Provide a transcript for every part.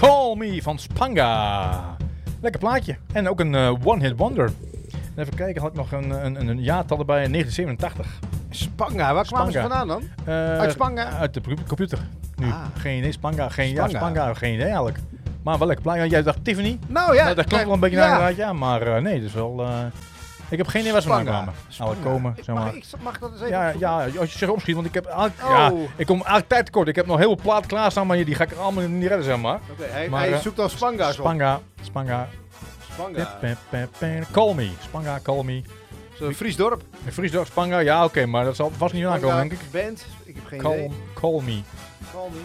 Call Me van Spanga. Lekker plaatje. En ook een one-hit wonder. Even kijken, had ik nog een jaartal erbij, 1987. Spanga, waar kwamen ze vandaan dan? Uit Spanga? Uit de computer. Nu, geen idee, Spanga, Spanga, geen idee eigenlijk. Maar wel lekker plaatje. Jij dacht Tiffany? Nou ja. Dat klopt wel een beetje naar inderdaad, ja. Maar nee, dus wel... ik heb geen idee waar ze vandaan kwamen. Mag dat eens even? Ja, als je zegt opschiet, want ik heb ik kom eigenlijk tijd tekort. Ik heb nog heel veel platen klaarstaan, maar die ga ik er allemaal niet redden, zeg maar. Oké, hij zoekt al Spanga's op. Spanga. Call Me. Spanga, Call Me. Zo'n Fries dorp. Een Fries dorp, Spanga, ja oké, maar dat zal vast niet aankomen, denk ik. Band, ik heb geen idee. Call Me. Call Me.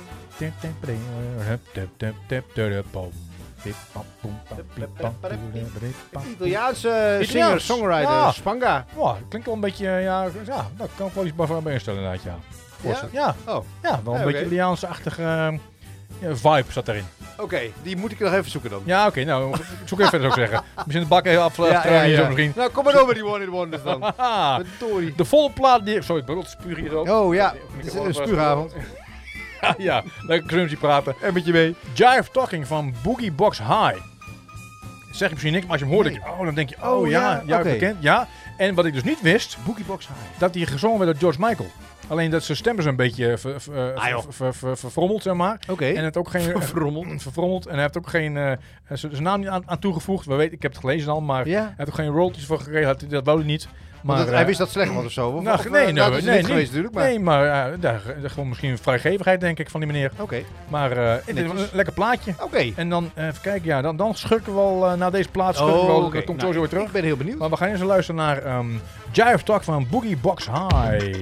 Italiaanse singer-songwriter, Spanga. Ja, klinkt wel een beetje, daar kan ik wel iets bij instellen inderdaad, ja. Ja? Ja, wel een beetje Italiaanse-achtige vibe zat erin. Oké, die moet ik nog even zoeken dan. Ja, oké, nou, zoek even verder, zou ik zeggen. Misschien de bak even aftrainen, misschien. Nou, kom maar door met die One Hit Wonders dan. De volle plaat die... Sorry, ik ben wat spuug hier zo. Oh ja, het is een spuugavond. Ja, lekker crumsy praten. En met je mee. Jive Talking van Boogie Box High. Zeg je misschien niks, maar als je hem hoort, denk je, dan denk je, ja, bekend. Ja. En wat ik dus niet wist, Boogie Box High, dat hij gezongen werd door George Michael. Alleen dat zijn stem is een beetje verfrommeld, zeg maar. Oké. En het ook geen verfrommeld. En hij heeft ook geen zijn naam niet aan toegevoegd. Ik heb het gelezen al, maar hij heeft ook geen royalties voor gekregen. Dat wou hij niet. Maar hij wist dat slecht was of zo? Nee, dat is niet geweest natuurlijk. Maar. Nee, maar gewoon misschien vrijgevigheid, denk ik, van die meneer. Oké. Maar het is een lekker plaatje. Oké. En dan, even kijken, dan schurken we wel na deze plaat. Dat komt sowieso weer terug. Ik ben heel benieuwd. Maar we gaan eens luisteren naar Jive Talk van Boogie Box High.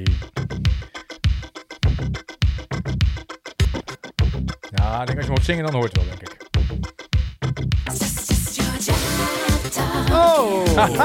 Ja, ik denk als je moet zingen, dan hoort het wel, denk ik. Oh!